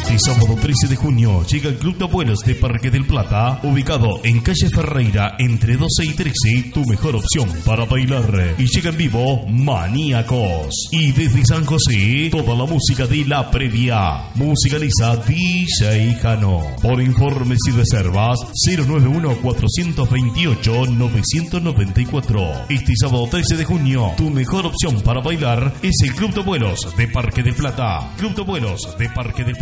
Este sábado 13 de junio llega el Club de Abuelos de Parque del Plata, ubicado en calle Ferreira entre 12 y 13, tu mejor opción para bailar. Y llega en vivo Maníacos. Y desde San José, toda la música de la previa. Musicaliza DJ Jano. Por informes y reservas, 091-428-994. Este sábado 13 de junio, tu mejor opción para bailar es el Club de Abuelos de Parque del Plata. Club de Abuelos de Parque del Plata.